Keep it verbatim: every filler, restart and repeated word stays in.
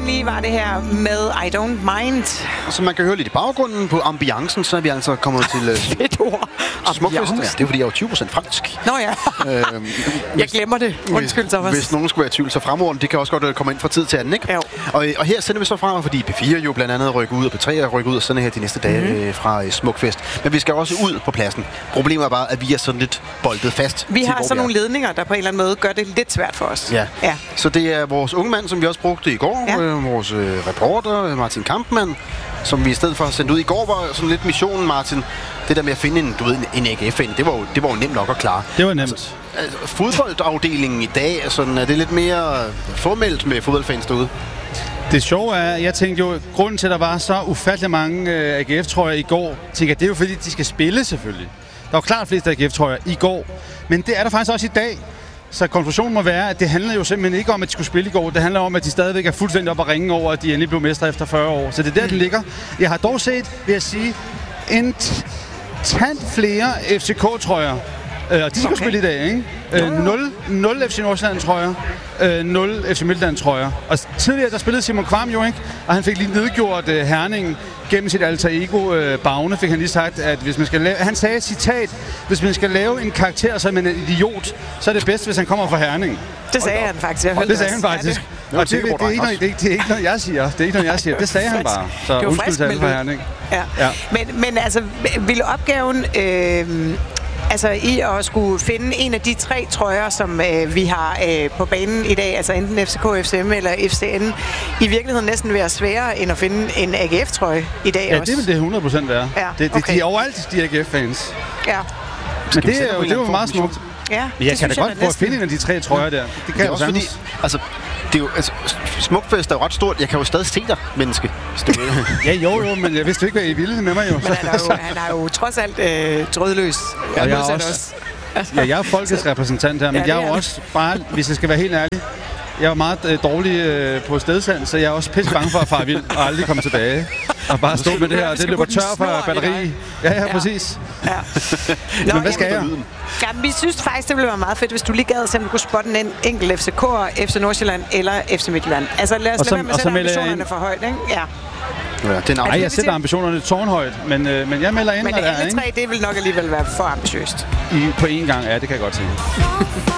lige var det her med I Don't Mind. Så man kan høre lidt i baggrunden på ambiancen, så er vi altså kommet til... Fedt ord. Smukfest. Ja, det er fordi, jeg er jo tyve procent fransk. Nå ja. øhm, jeg glemmer det. Undskyld, Thomas. Hvis, hvis nogen skulle være i tvivl, så fremordene, det kan også godt komme ind fra tid til anden, ikke? Jo. Og, og her sender vi så fra, fordi P fire jo blandt andet rykker ud, og P tre rykker ud, og sådan her de næste dage mm-hmm. fra uh, Smukfest. Men vi skal også ud på pladsen. Problemet er bare, at vi er sådan lidt boldet fast. Vi har til, sådan nogle ledninger, der på en eller anden måde gør det lidt svært for os. Ja. ja. Så det er vores unge mand, som vi også brugte i går. Ja. Øh, vores øh, reporter, Martin Kampmann, som vi i stedet for at sende ud i går, var sådan lidt missionen, Martin. Det der med at finde en, du ved, en A G F-fan, det var jo, det var jo nemt nok at klare. Det var nemt. Altså, altså, fodboldafdelingen i dag, sådan, er det lidt mere formelt med fodboldfans derude? Det sjove er, jeg tænkte jo, grunden til, at der var så ufattelig mange øh, A G F-trøjer i går, tænker jeg, det er jo fordi, de skal spille selvfølgelig. Der var klart flest A G F-trøjer i går, men det er der faktisk også i dag. Så konklusionen må være, at det handler jo simpelthen ikke om, at de skulle spille i går. Det handler om, at de stadigvæk er fuldstændig op at ringe over, at de endelig blev mestre efter fyrre år. Så det er der, den ligger. Jeg har dog set, vil jeg sige, en tant flere F C K-trøjer. Øh, og de skal okay. spille i dag, ikke? Øh, nul, nul F C Nordsjælland-trøjer, øh, nul F C Midtjylland-trøjer. Og tidligere, der spillede Simon Kvam jo, ikke? Og han fik lige nedgjort øh, Herning gennem sit alter ego øh, Bagne, fik han lige sagt, at hvis man skal lave... Han sagde, citat, hvis man skal lave en karakter som en idiot, så er det bedst, hvis han kommer fra Herning. Det sagde han faktisk. Jeg det sagde han faktisk. Ja, det. Og det, det, det, er ikke noget, det, det er ikke noget, jeg siger. Det er ikke noget, jeg siger. Det sagde han bare. Så undskyld til alle fra Herning. Ja. Ja. Men, men altså, ville opgaven... Øh, Altså i at skulle finde en af de tre trøjer, som øh, vi har øh, på banen i dag, altså enten F C K, F C M eller F C N, i virkeligheden næsten være sværere end at finde en A G F-trøje i dag ja, også. Ja, det vil det hundrede procent være. Ja, det, okay. De er overalt, de A G F-fans. Ja. Men det er jo, det er jo meget smukt. Ja, jeg kan da godt prøve at finde en af de tre trøjer der. Det kan det er jo også fordi, altså, det er jo, altså, Smukfest er jo ret stort. Jeg kan jo stadig se dig, menneske. ja, jo, jo, men jeg vidste ikke, hvad I ville med mig jo. Men han er jo, han er jo trods alt øh, trådløs. Og jeg er også, også. Ja, jeg er folkets repræsentant her, men ja, jeg er jo også bare, hvis jeg skal være helt ærlig, jeg er meget øh, dårlig øh, på stedsand, så jeg er også pisse bange for at fare vild og aldrig komme tilbage. Og bare stå med det her, det løber tør for batteri. Ja, ja, præcis. Ja. Nå, men hvad skal jeg? Ja, vi synes faktisk, det ville være meget fedt, hvis du lige gad, så vi kunne spotte en enkelt F C K, F C Nordsjælland eller F C Midtjylland. Altså lad os lade være med at sætte ambitionerne for højt, ikke? Ja. Ja, det er Nej, altså, jeg sætter ambitionerne tårnhøjt, men, øh, men jeg melder ind, men hvad der er, ikke? Men alle tre, det vil nok alligevel være for ambitiøst. I, på én gang, ja, det kan jeg godt se.